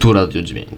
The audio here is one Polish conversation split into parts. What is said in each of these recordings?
Tu Radio Dźwięk.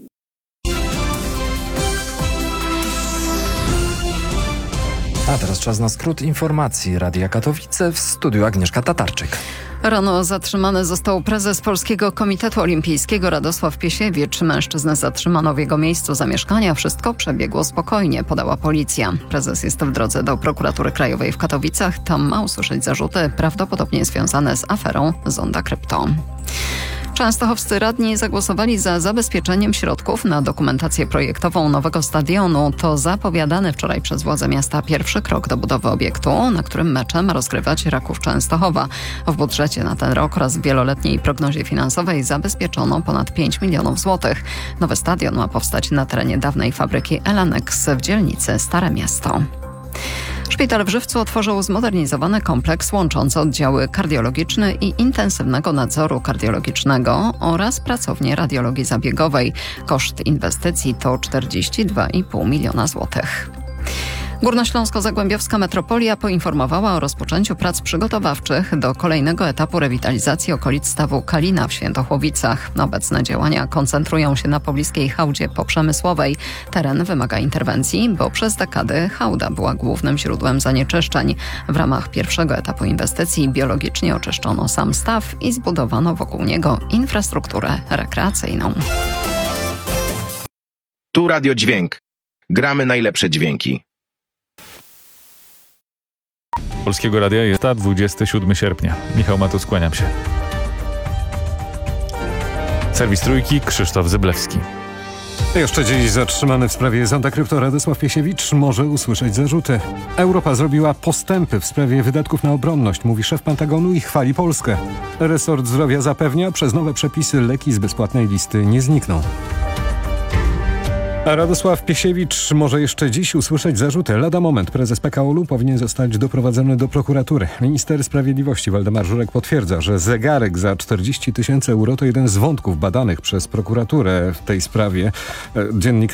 A teraz czas na skrót informacji Radia Katowice, w studiu Agnieszka Tatarczyk. Rano zatrzymany został prezes Polskiego Komitetu Olimpijskiego Radosław Piesiewicz. Mężczyznę zatrzymano w jego miejscu zamieszkania. Wszystko przebiegło spokojnie, podała policja. Prezes jest w drodze do prokuratury krajowej w Katowicach. Tam ma usłyszeć zarzuty prawdopodobnie związane z aferą Zonda Krypto. Częstochowscy radni zagłosowali za zabezpieczeniem środków na dokumentację projektową nowego stadionu. To zapowiadany wczoraj przez władze miasta pierwszy krok do budowy obiektu, na którym mecze ma rozgrywać Raków Częstochowa. W budżecie na ten rok oraz w wieloletniej prognozie finansowej zabezpieczono ponad 5 milionów złotych. Nowy stadion ma powstać na terenie dawnej fabryki Elanex w dzielnicy Stare Miasto. Szpital w Żywcu otworzył zmodernizowany kompleks łączący oddziały kardiologiczny i intensywnego nadzoru kardiologicznego oraz pracownię radiologii zabiegowej. Koszt inwestycji to 42,5 miliona złotych. Górnośląsko-Zagłębiowska Metropolia poinformowała o rozpoczęciu prac przygotowawczych do kolejnego etapu rewitalizacji okolic stawu Kalina w Świętochłowicach. Obecne działania koncentrują się na pobliskiej hałdzie poprzemysłowej. Teren wymaga interwencji, bo przez dekady hałda była głównym źródłem zanieczyszczeń. W ramach pierwszego etapu inwestycji biologicznie oczyszczono sam staw i zbudowano wokół niego infrastrukturę rekreacyjną. Tu Radio Dźwięk. Gramy najlepsze dźwięki. Polskiego Radia jest 27 sierpnia. Michał Matus, kłaniam się. Serwis Trójki, Krzysztof Zyblewski. Jeszcze dziś zatrzymany w sprawie Zonda Krypto Radosław Piesiewicz może usłyszeć zarzuty. Europa zrobiła postępy w sprawie wydatków na obronność, mówi szef Pentagonu i chwali Polskę. Resort Zdrowia zapewnia, przez nowe przepisy leki z bezpłatnej listy nie znikną. A Radosław Piesiewicz może jeszcze dziś usłyszeć zarzuty. Lada moment prezes PKOL-u powinien zostać doprowadzony do prokuratury. Minister Sprawiedliwości Waldemar Żurek potwierdza, że zegarek za 40 000 euro to jeden z wątków badanych przez prokuraturę w tej sprawie. Dziennik